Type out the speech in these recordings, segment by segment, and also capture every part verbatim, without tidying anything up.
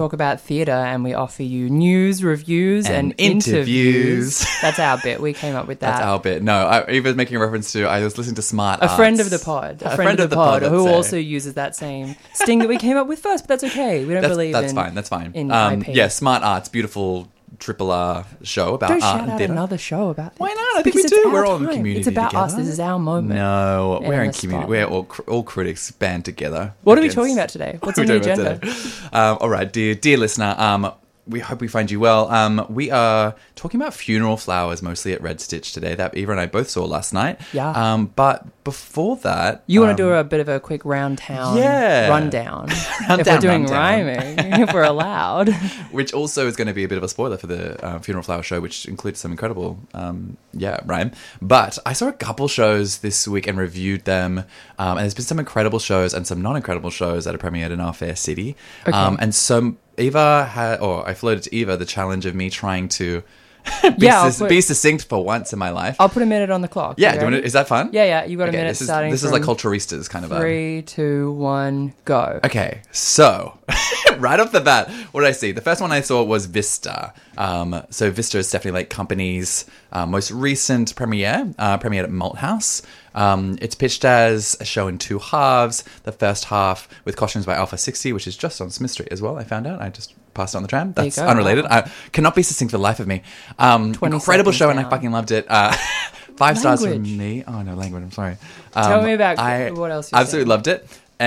talk about theatre and we offer you news, reviews and, And interviews. interviews. That's our bit. We came up with that. That's our bit. No, I even making a reference to, I was listening to Smart A Arts. friend of the pod. A, A friend, of the, pod, let's who say. also uses that same sting that we came up with first, but that's okay. We don't That's, believe that's in fine. That's fine. in um, I P. Yeah, Smart Arts, beautiful triple R show about Don't art shout and out theatre. another show about this. Why not? I think Because we it's do. our We're all in time. community It's about us. together. This is our moment. No, And we're in in the community. We're all, cr- all critics band together. What are we against- talking about today? What's What on are the we talking agenda? about today? Um, all right, dear dear listener, um, we hope we find you well. Um, we are talking about funeral flowers mostly at Red Stitch today, that Eva and I both saw last night. Yeah. Um, but before that... You want um, to do a bit of a quick round town Yeah. rundown. Rundown, if we're doing rundown. rhyming, if we're allowed. Which also is going to be a bit of a spoiler for the uh, Funeral Flower show, which includes some incredible, um, yeah, rhyme. But I saw a couple shows this week and reviewed them. Um, and there's been some incredible shows and some non-incredible shows that are premiered in our fair city. Okay. Um, and so Eva had, or I floated to Eva the challenge of me trying to be, Yeah, I'll sus- put- be succinct for once in my life. I'll put a minute on the clock. yeah, You do you wanna- ready? is that fun? Yeah, yeah. You got a Okay, minute this is, starting This is like from Culturistas kind of a... Three, two, one, go. Okay, so right off the bat, what did I see? The first one I saw was Vista. Um, so Vista is Stephanie Lake Company's uh, most recent premiere, uh, premiered at Malthouse. Um, it's pitched as a show in two halves. The first half with costumes by Alpha sixty, which is just on Smith Street as well. I found out. I just passed it on the tram. There you That's go. unrelated. Wow. I cannot be succinct for the life of me. Um, twenty incredible seconds show, and I down. fucking loved it. Uh, five stars from Language. me. Oh no, language. I'm sorry. Um, Tell me about I what else you absolutely said. loved it.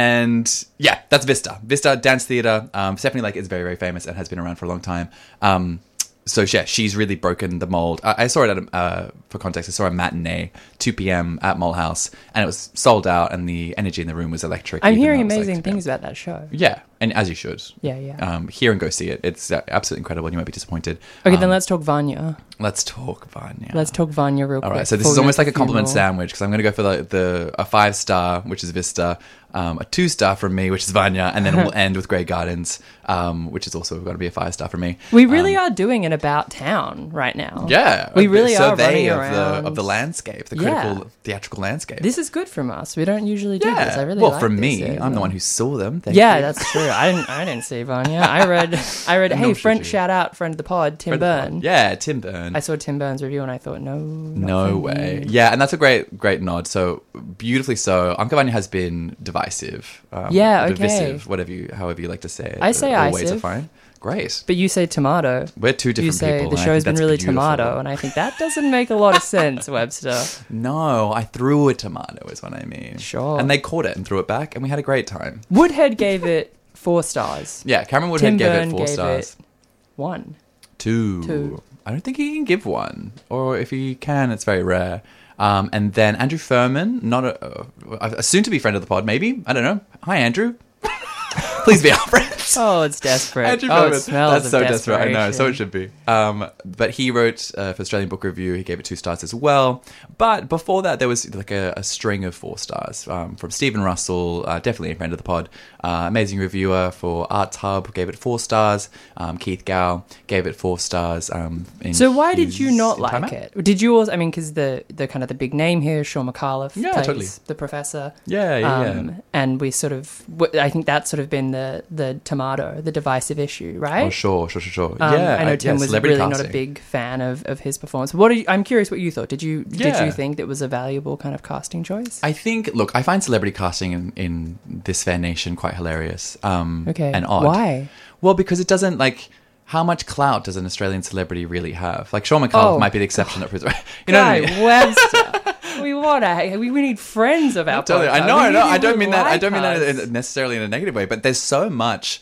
And yeah, that's Vista. Vista Dance Theatre. Um, Stephanie Lake is very, very famous and has been around for a long time. Um, so yeah, she's really broken the mold. I, I saw it at a, uh, for context, I saw a matinee, two p.m. at Malthouse, and it was sold out, and the energy in the room was electric. I'm even hearing though it was, like, amazing two p m. things about that show. Yeah, and as you should. Yeah, yeah. Um, hear and go see it. It's uh, absolutely incredible, and you might be disappointed. Okay, Um, then let's talk Vanya. let's talk Vanya. Let's talk Vanya real quick. All right, so this before is we almost go like a to compliment funeral. sandwich because I'm going to go for the, the a five star, which is Vista, um, a two star from me, which is Vanya, and then we'll end with Grey Gardens, um, which is also going to be a five star from me. We really Um, are doing an about town right now. Yeah, We a really survey are running of around. the of the landscape, the Yeah. critical theatrical landscape. This is good from us. We don't usually do yeah, this. I really well, like from this. me, Yeah, I'm the yeah. one who saw them. Thank Yeah, you. that's true. I didn't. I didn't see Vanya. I read. I read. No, Hey, should friend, you? shout out, friend of the pod, Tim Friend of the Byrne. pod. Yeah, Tim Byrne. I saw Tim Byrne's review and I thought, no, not No for way. me. Yeah, and that's a great, great nod. So beautifully so. Uncle Vanya has been divisive. Um, Yeah, okay. divisive, whatever you, however you like to say it. I say All ways are icive. fine. Great. But you say tomato. We're two different You say people. the and I show's think been that's really beautiful. tomato, and I think that doesn't make a lot of sense, Webster. No, I threw a tomato is what I mean. Sure. And they caught it and threw it back, and we had a great time. Woodhead gave it four stars. Yeah, Cameron Woodhead Tim gave Byrne it four gave stars. it one. Two. Two. I don't think he can give one, or if he can, it's very rare. Um, and then Andrew Furman, not a, uh, a soon-to-be friend of the pod, maybe. I don't know. Hi, Andrew. Please be our friend. Oh, it's desperate. Andrew oh, Furman. it smells That's of so desperate. I know. So it desperation. should be. Um, but he wrote uh, for Australian Book Review. He gave it two stars as well. But before that, there was like a, a string of four stars um, from Stephen Russell, uh, definitely a friend of the pod. Uh, amazing reviewer for Arts Hub, gave it four stars. Um, Keith Gow gave it four stars. Um, in So why did his- you not in like Time Out. it? Did you also? I mean, because the the kind of the big name here, Sean McAuliffe, Yeah, plays totally. the professor. Yeah, yeah, yeah. Um, and we sort of, w- I think that's sort of been the the tomato, the divisive issue, right? Oh, sure, sure, sure, sure. Um, yeah, I know uh, Tim yeah, was celebrity really not a casting. big fan of, of his performance. What are you, I'm curious what you thought. Did you did Yeah. you think that was a valuable kind of casting choice? I think, look, I find celebrity casting in, in this fair nation quite hilarious um, okay. and odd. Why? Well, because it doesn't, like, how much clout does an Australian celebrity really have? Like, Sean McAuliffe Oh, might be the exception that proves right. You know Guy what I mean? Webster. we want to. We, we need friends of our Totally. I podcast. know, We I know. need I don't people mean that. I like don't mean that us. in- necessarily in a negative way, but there's so much,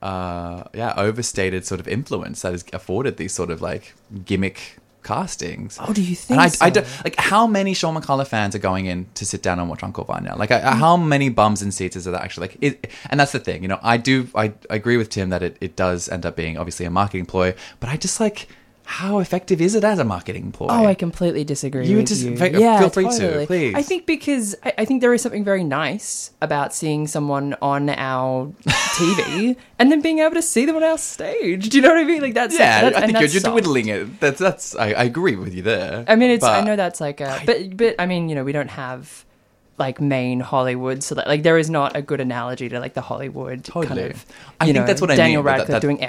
uh, yeah, overstated sort of influence that is afforded these sort of like gimmick castings. Oh, do you think And I, so? I don't, like, how many Sean McAuliffe fans are going in to sit down and watch Uncle Vanya? Like, uh, how many bums in seats is it actually? Like, it, and that's the thing, you know. I do, I, I agree with Tim that it, it does end up being obviously a marketing ploy, but I just like, how effective is it as a marketing ploy? Oh, I completely disagree You with just- you. fe- yeah, feel free to, totally. please. I think because I, I think there is something very nice about seeing someone on our T V and then being able to see them on our stage. Do you know what I mean? Like that's yeah, that's, I and think you're, that's you're soft. dwindling it. That's that's. I, I agree with you there. I mean, it's. I But- know that's like a, but but I mean, you know, we don't have. like main Hollywood. So that like there is not a good analogy to like the Hollywood Totally. kind of. I you think know, that's what I Daniel mean, but that- Radcliffe that- doing